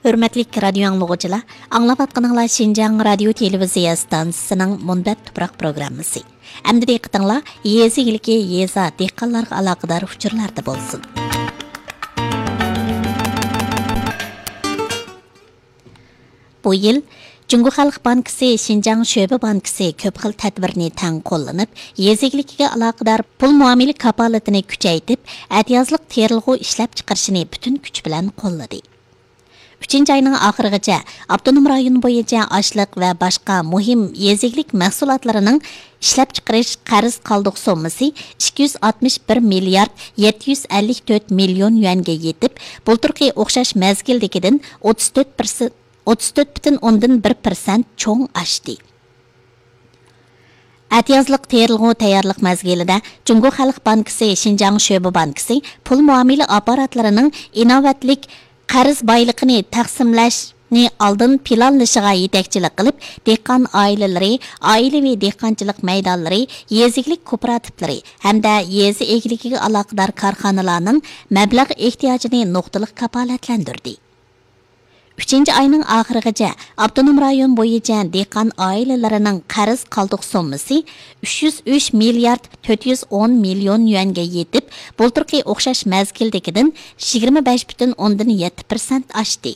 Hürmetli radyo anlıqçılar, anlavatqanыңlar Şinjan Radio Televiziya stansiyasının Munbat Tuproq programmasi. Әмді дейқітіңлар, езі елге еза дейққаларға алақыдар ұшчырларды болсын. Bu yıl, Cungu Xalq Bankisi, Şinjan Şöbe Bankisi köp xil tədbirini təng qo'llanib, yezigligiga aloqador pul muomala kapolatini kuchaytib, ətiyazlıq terilg'u ishlab chiqarishini butun kuch bilan qo'lladi. 3 ayning oxirigacha Abdunum rayon bo'yicha oshliq va boshqa muhim yeziglik mahsulotlarining ishlab chiqarish qarz qoldiq summasi 261 milliard 754 million yuanga yetib, bulturqi o'xshash mazgildagidan 34,1% cho'ng oshdi. Ətiyazlıq terilg'u tayyorlik mazgilida Cungu Xalq Bankisi, Şinjan Şöbe Bankisi pul muomala aparatlarining innovatlik qarz boyligini taqsimlashni oldin planlashiga yetakchilik qilib, dehqon oilalari, oilaviy dehqonchilik maydonlari, yeziglik kooperativlari hamda yezi egiligiga aloqador korxonalarning mablag' ehtiyojini nuqtaliq kapolatlantirdi. 3 ayning oxirigacha Abdunum rayon bo'yicha dehqon oilalarining qarz qoldiq summasi 303 milliard 410 million yuanga yetib, bulturqi o'xshash mazgildagidan 25,7% oshdi.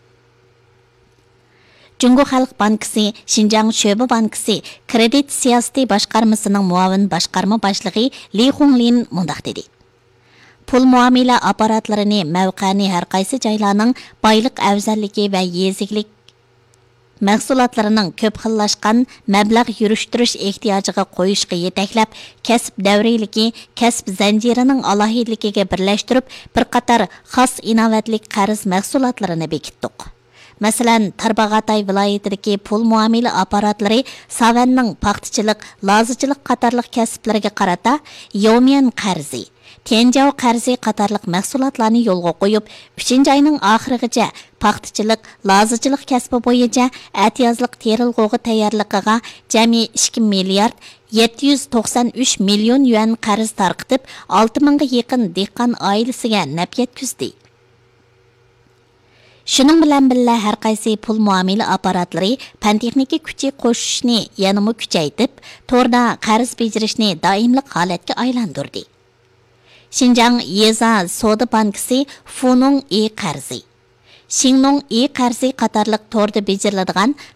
Cungu Xalq Bankisi, Şinjan Şöbe Bankisi kredit siyosati boshqarmasining muavin boshqarma boshlig'i Li Xunglin mundaq dedi. Pul muomala aparatlarini mavqani har qaysi joylarning boylik afzalligi va yeziglik mahsulotlarining ko'p xillashgan mablag' yurishtirish ehtiyojiga qo'yishga yetaklab, kasb davriyligi, kasb zanjirining alohidligiga birlashtirib, bir qator xos innovatlik qarz mahsulotlarini bekitdik. Masalan, Tarbag'atay viloyatidagi pul muomala aparatlari savanning paxtachilik, lozichilik qatorliq kasblariga qarata yo'mian qarzi, Tianjao qarzi qatorliq mahsulotlarni yo'lga qo'yib, 3 ayning oxirigacha paxtachilik, lozichilik kasbi bo'yicha ətiyazlıq terilg'uga tayyorligiga jami 2 milliard 793 million yuan qarz tarqitib, 6000 ga yaqin dehqon oilasiga naf yetkazdi. Shuning bilan birga har qaysi pul muomala aparatlari pan-texnika kuchi qo'shishni yanada kuchaytib, to'rda qarz bejirishni doimli holatga aylantirdi. Şinjan Yeza Soda Bankisi Funong qarzi, Xingnong qarzi qatorliq to'rda bejiriladigan